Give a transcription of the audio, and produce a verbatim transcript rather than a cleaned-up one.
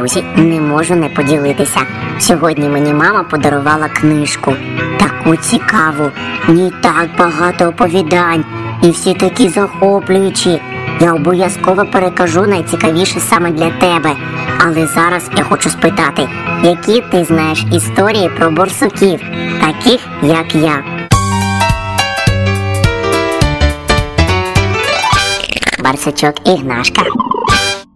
Друзі, не можу не поділитися. Сьогодні мені мама подарувала книжку. Таку цікаву. В ній так багато оповідань. І всі такі захоплюючі. Я обов'язково перекажу найцікавіше саме для тебе. Але зараз я хочу спитати, які ти знаєш історії про борсуків, таких як я? Барсучок Ігнашка.